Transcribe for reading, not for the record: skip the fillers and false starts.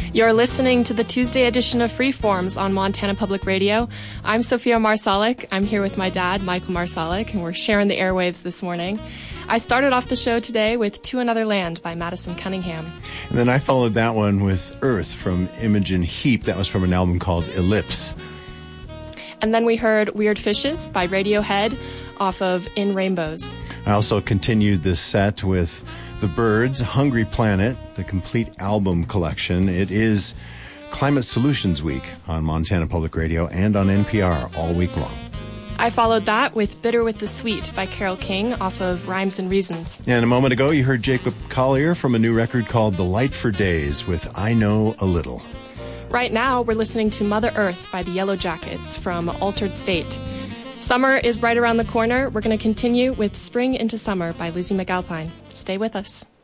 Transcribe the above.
You're listening to the Tuesday edition of Freeforms on Montana Public Radio. I'm Sophia Marsalic. I'm here with my dad, Michael Marsalic, and we're sharing the airwaves this morning. I started off the show today with To Another Land by Madison Cunningham. And then I followed that one with Earth from Imogen Heap. That was from an album called Ellipse. And then we heard Weird Fishes by Radiohead off of In Rainbows. I also continued this set with The Byrds, Hungry Planet, the complete album collection. It is Climate Solutions Week on Montana Public Radio and on NPR all week long. I followed that with Bitter with the Sweet by Carole King off of Rhymes and Reasons. And a moment ago, you heard Jacob Collier from a new record called The Light for Days with I Know a Little. Right now, we're listening to Mother Earth by the Yellow Jackets from Altered State. Summer is right around the corner. We're going to continue with Spring into Summer by Lizzie McAlpine. Stay with us.